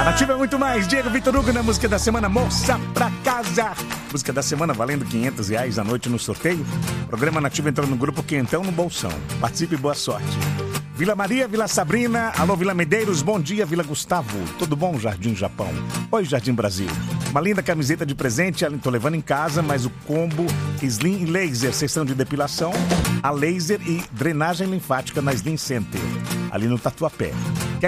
Nativa é muito mais. Diego Vitor Hugo na música da semana, Moça Pra Casa. Música da semana valendo R$500 à noite no sorteio. Programa Nativa entrando no grupo Quentão no Bolsão. Participe e boa sorte. Vila Maria, Vila Sabrina, alô Vila Medeiros, bom dia Vila Gustavo. Tudo bom, Jardim Japão? Oi, Jardim Brasil. Uma linda camiseta de presente, tô levando em casa, mas o combo Slim e Laser, sessão de depilação, a laser e drenagem linfática na Slim Center, ali no Tatuapé.